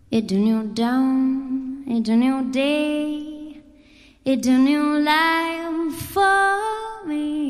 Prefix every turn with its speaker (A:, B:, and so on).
A: It's a new dawn, it's a new day, it's a new life for me.